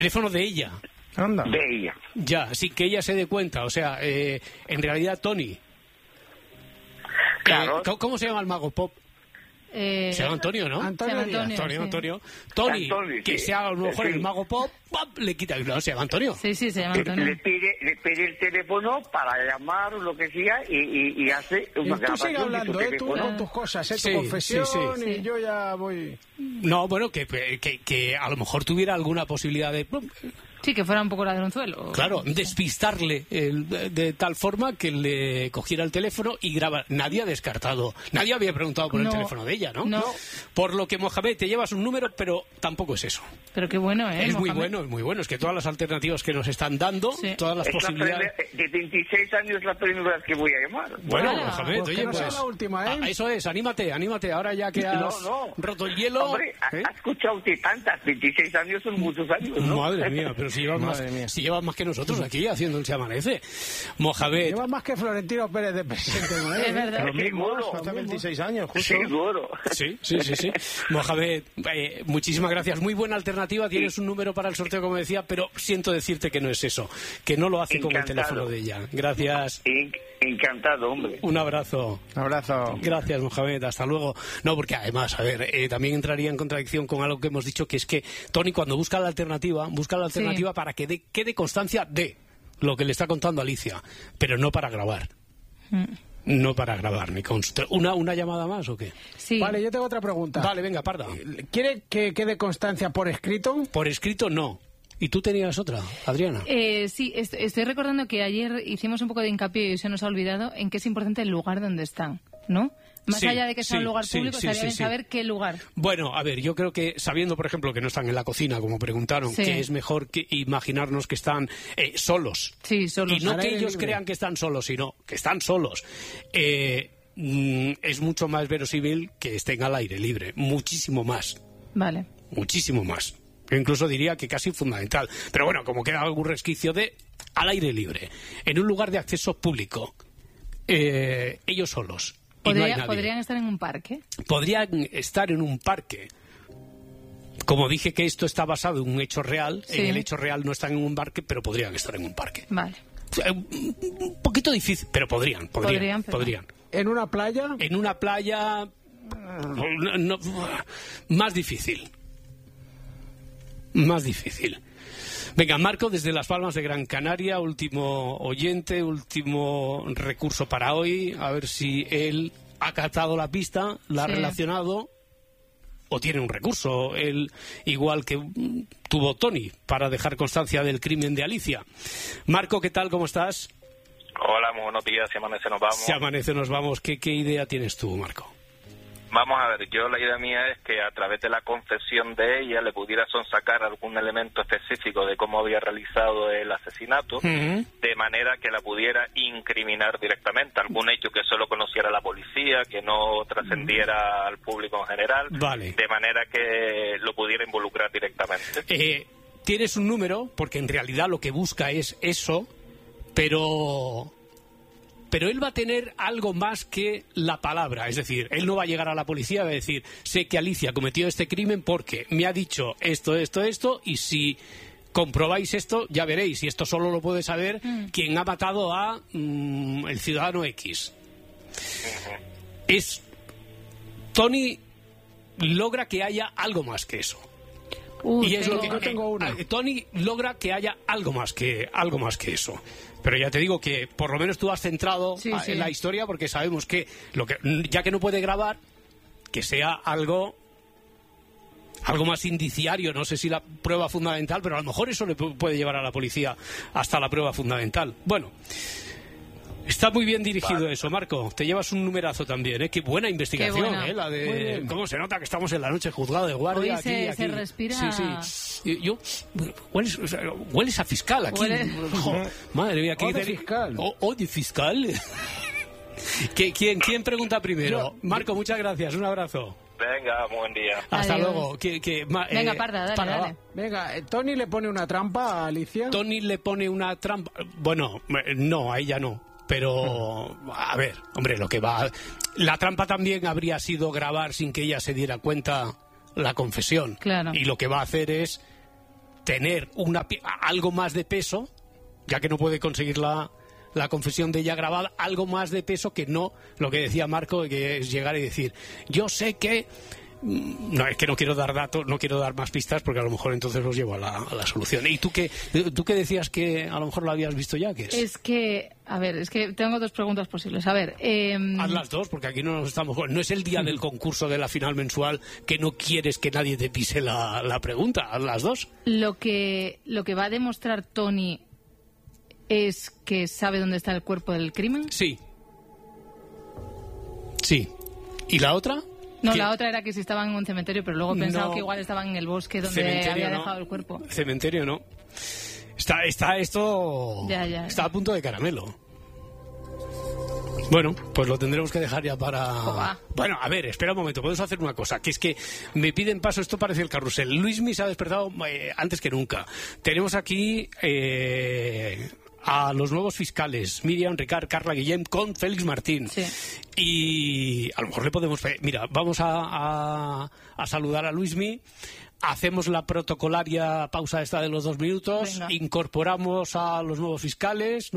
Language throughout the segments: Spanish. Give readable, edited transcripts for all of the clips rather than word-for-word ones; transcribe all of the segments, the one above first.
Teléfono de ella. Anda. De ella. Ya, sin que ella se dé cuenta. O sea, en realidad, Tony. Claro. ¿Cómo se llama el mago pop? Se llama Antonio, ¿no? Antonio Díaz. Antonio. Tony, Antonio, que sí. sea a lo mejor Sí. el mago pop, ¡pap! Le quita. No, se llama Antonio. Sí, se llama Antonio. Le pide el teléfono para llamar o lo que sea y hace Y una tú grabación sigue hablando, de su tú teléfono. con tus cosas, tu Sí, confesión, sí. y yo ya voy... No, bueno, que a lo mejor tuviera alguna posibilidad de... Sí, que fuera un poco ladronzuelo. Claro, despistarle de tal forma que le cogiera el teléfono y grabar. Nadie ha descartado, nadie había preguntado por el teléfono de ella, ¿no? No. Por lo que, Mohamed, te llevas un número, pero tampoco es eso. Pero qué bueno, ¿eh? Es muy Mohamed? bueno, es muy bueno. Es que todas las alternativas que nos están dando, Sí. todas las Es la posibilidades... de 26 años es la primera vez que voy a llamar. Bueno, Vale. Mohamed, Pues que oye, no sea pues... la última, ¿eh? Eso es, anímate. Ahora ya que has No. roto el hielo... Hombre, ¿eh? ha escuchado usted tantas, 26 años son muchos años, ¿no? Madre mía, pero si llevas más que nosotros aquí haciendo el Se Amanece. Mohamed, Lleva más que Florentino Pérez de presidente, ¿no? Es verdad. Lo mismo, Seguro. hasta 26 años, justo. Seguro. sí. Mohamed, muchísimas gracias. Muy buena alternativa. Tienes un número para el sorteo, como decía, pero siento decirte que no es eso, que no lo hace con el Encantado. teléfono de ella. Gracias. Encantado, hombre. Un abrazo. Un abrazo. Gracias, Mohamed. Hasta luego. No, porque además, a ver, también entraría en contradicción con algo que hemos dicho, que es que Tony, cuando busca la alternativa para que quede constancia de lo que le está contando Alicia, pero no para grabar. No para grabar, ni consta. ¿Una llamada más o qué? Sí. Vale, yo tengo otra pregunta. Vale, venga, parda. ¿Quiere que quede constancia por escrito? Por escrito, no. ¿Y tú tenías otra, Adriana? Sí, estoy recordando que ayer hicimos un poco de hincapié y se nos ha olvidado en que es importante el lugar donde están, ¿no? Más Sí, allá de que sea un lugar sí, público, sí, estaría bien sí. saber qué lugar. Bueno, a ver, yo creo que sabiendo, por ejemplo, que no están en la cocina, como preguntaron, Sí. que es mejor que imaginarnos que están solos. Sí, solo. Y no Al que aire ellos libre. crean que están solos, sino que están solos. Es mucho más verosímil que estén al aire libre. Muchísimo más. Vale. Muchísimo más. Yo incluso diría que casi fundamental. Pero bueno, como queda algún resquicio de al aire libre, en un lugar de acceso público, ellos solos. Y no hay nadie. ¿Podrían estar en un parque? Podrían estar en un parque. Como dije que esto está basado en un hecho real, Sí. en el hecho real no están en un parque, pero podrían estar en un parque. Vale. Un poquito difícil, pero podrían. Podrían. ¿En una playa? En una playa más difícil. Más difícil. Venga, Marco, desde Las Palmas de Gran Canaria, último oyente, último recurso para hoy. A ver si él ha captado la pista, la ha Sí. relacionado o tiene un recurso, él igual que tuvo Tony, para dejar constancia del crimen de Alicia. Marco, ¿qué tal? ¿Cómo estás? Hola, muy buenos días. Si amanece nos vamos. Si amanece nos vamos. ¿Qué idea tienes tú, Marco? Vamos a ver, yo la idea mía es que a través de la confesión de ella le pudiera sonsacar algún elemento específico de cómo había realizado el asesinato, de manera que la pudiera incriminar directamente, algún hecho que solo conociera la policía, que no trascendiera al público en general, Vale. de manera que lo pudiera involucrar directamente. Tienes un número, porque en realidad lo que busca es eso, pero él va a tener algo más que la palabra. Es decir, él no va a llegar a la policía y va a decir, sé que Alicia cometió este crimen porque me ha dicho esto, y si comprobáis esto, ya veréis. Y esto solo lo puede saber quien ha matado a el ciudadano X. Tony logra que haya algo más que eso. Y es lo que yo tengo una. Tony logra que haya algo más que eso. Pero ya te digo que por lo menos tú has centrado Sí. en la historia, porque sabemos que ya que no puede grabar, que sea algo más indiciario. No sé si la prueba fundamental, pero a lo mejor eso le puede llevar a la policía hasta la prueba fundamental. Bueno, está muy bien dirigido eso, Marco. Te llevas un numerazo también, ¿eh? Qué buena investigación, Qué buena. La Muy de... bien. ¿Cómo se nota que estamos en la noche juzgado de guardia? Hoy se aquí. respira- Sí. Y yo... Hueles a fiscal aquí. Huele- Jo, madre mía. O de fiscal. O de fiscal. ¿Quién pregunta primero? Marco, muchas gracias. Un abrazo. Venga, muy buen día. Hasta Adiós. luego. Venga, Parda, dale. va. Venga, Tony le pone una trampa a Alicia. Tony le pone una trampa. Bueno, no, a ella no. Pero, a ver, hombre, lo que va... La trampa también habría sido grabar sin que ella se diera cuenta la confesión. Claro. Y lo que va a hacer es tener algo más de peso, ya que no puede conseguir la confesión de ella grabada, algo más de peso que no lo que decía Marco, que es llegar y decir, yo sé que... No, es que no quiero dar datos, no quiero dar más pistas porque a lo mejor entonces los llevo a la solución. ¿Y tú qué decías que a lo mejor lo habías visto ya? ¿Qué es? Es que tengo dos preguntas posibles. A ver, haz las dos, porque aquí no nos estamos... No es el día del concurso de la final mensual que no quieres que nadie te pise la pregunta. Haz las dos. Lo que va a demostrar Tony es que sabe dónde está el cuerpo del crimen. Sí. ¿Y la otra? No, la otra era que si estaban en un cementerio, pero luego he pensado que igual estaban en el bosque donde había dejado el cuerpo. Cementerio no. Está esto... Ya. Está a punto de caramelo. Bueno, pues lo tendremos que dejar ya para... Bueno, a ver, espera un momento, podemos hacer una cosa, que es que me piden paso, esto parece el carrusel. Luismi se ha despertado antes que nunca. Tenemos aquí... a los nuevos fiscales, Miriam, Ricard, Carla, Guillem, con Félix Martín. Sí. Y a lo mejor le podemos... Mira, vamos a saludar a Luismi, hacemos la protocolaria pausa esta de los 2 minutos, venga. Incorporamos a los nuevas fiscales,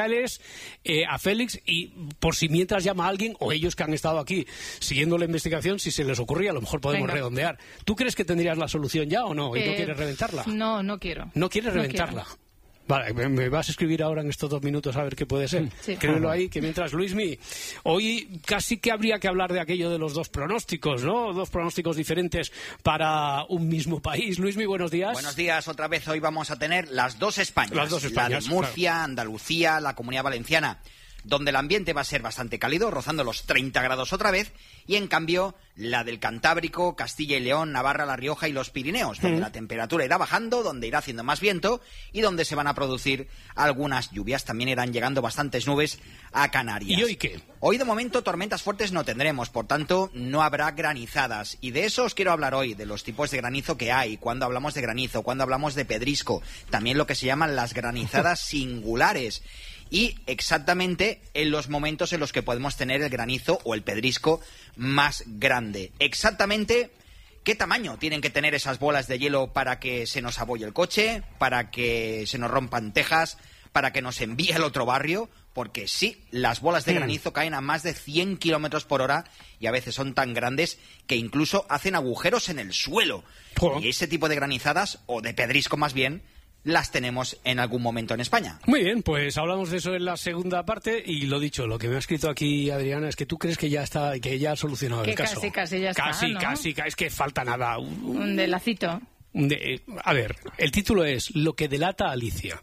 a Félix, y por si mientras llama a alguien, o ellos que han estado aquí siguiendo la investigación, si se les ocurría, a lo mejor podemos redondear. ¿Tú crees que tendrías la solución ya o no? ¿Y no quieres reventarla? No quiero. ¿No quieres reventarla? No quiero. Vale, me vas a escribir ahora en estos 2 minutos a ver qué puede ser. Sí. Escríbelo ahí, que mientras, Luismi, hoy casi que habría que hablar de aquello de los 2 pronósticos, ¿no? 2 pronósticos diferentes para un mismo país. Luismi, buenos días. Buenos días, otra vez hoy vamos a tener las 2 Españas. Las 2 Españas. La de Murcia, claro. Andalucía, la Comunidad Valenciana, donde el ambiente va a ser bastante cálido, rozando los 30 grados otra vez, y en cambio la del Cantábrico, Castilla y León, Navarra, La Rioja y los Pirineos, donde la temperatura irá bajando, donde irá haciendo más viento y donde se van a producir algunas lluvias. También irán llegando bastantes nubes a Canarias. ¿Y hoy qué? Hoy de momento tormentas fuertes no tendremos, por tanto no habrá granizadas, y de eso os quiero hablar hoy, de los tipos de granizo que hay, cuando hablamos de granizo, cuando hablamos de pedrisco, también lo que se llaman las granizadas singulares. Y exactamente en los momentos en los que podemos tener el granizo o el pedrisco más grande. Exactamente qué tamaño tienen que tener esas bolas de hielo para que se nos abolle el coche, para que se nos rompan tejas, para que nos envíe al otro barrio, porque sí, las bolas de granizo caen a más de 100 kilómetros por hora y a veces son tan grandes que incluso hacen agujeros en el suelo. Y ese tipo de granizadas, o de pedrisco más bien, las tenemos en algún momento en España. Muy bien, pues hablamos de eso en la segunda parte, y lo dicho, lo que me ha escrito aquí Adriana es que tú crees que ya está, que ya ha solucionado el caso. Casi ya está, ¿no? Casi, es que falta nada. Un delacito. A ver, el título es Lo que delata a Alicia.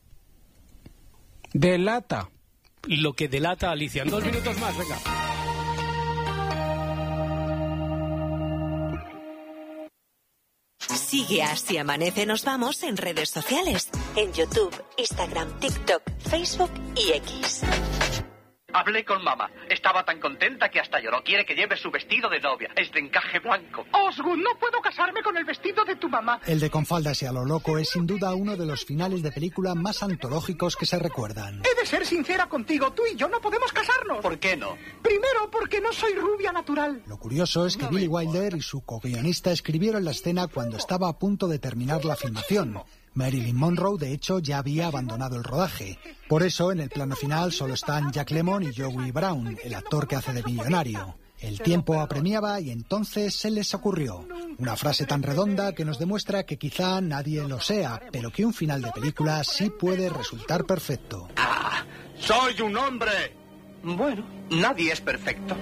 Delata. Lo que delata a Alicia. En 2 minutos más, venga. Sigue a Si Amanece Nos Vamos en redes sociales, en YouTube, Instagram, TikTok, Facebook y X. Hablé con mamá. Estaba tan contenta que hasta lloró. Quiere que lleve su vestido de novia. Es de encaje blanco. Osgood, no puedo casarme con el vestido de tu mamá. El de Con faldas y a lo loco es sin duda uno de los finales de película más antológicos que se recuerdan. He de ser sincera contigo. Tú y yo no podemos casarnos. ¿Por qué no? Primero, porque no soy rubia natural. Lo curioso es que Billy Wilder y su co-guionista escribieron la escena cuando estaba a punto de terminar la filmación. Marilyn Monroe, de hecho, ya había abandonado el rodaje. Por eso, en el plano final solo están Jack Lemmon y Joey Brown, el actor que hace de millonario. El tiempo apremiaba y entonces se les ocurrió una frase tan redonda que nos demuestra que quizá nadie lo sea, pero que un final de película sí puede resultar perfecto. ¡Ah! ¡Soy un hombre! Bueno, nadie es perfecto.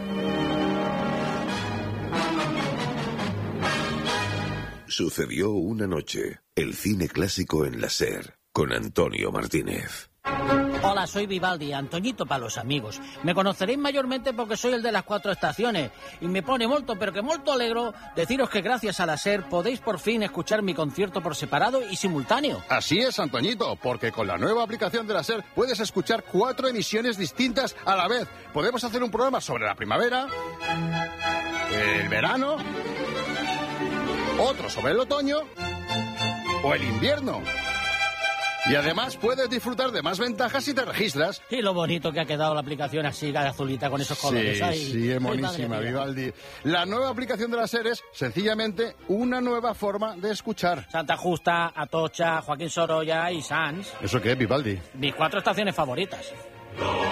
Sucedió una noche. El cine clásico en la SER, con Antonio Martínez. Hola, soy Vivaldi, Antoñito para los amigos. Me conoceréis mayormente porque soy el de las 4 estaciones. Y me pone molto, pero que molto alegro deciros que gracias a la SER podéis por fin escuchar mi concierto por separado y simultáneo. Así es, Antoñito, porque con la nueva aplicación de la SER puedes escuchar 4 emisiones distintas a la vez. Podemos hacer un programa sobre la primavera, el verano, otro sobre el otoño o el invierno. Y además puedes disfrutar de más ventajas si te registras. Y lo bonito que ha quedado la aplicación así, azulita, con esos colores. Sí, es monísima, Vivaldi. La nueva aplicación de la SER es sencillamente una nueva forma de escuchar. Santa Justa, Atocha, Joaquín Sorolla y Sanz. ¿Eso qué es, Vivaldi? Mis 4 estaciones favoritas.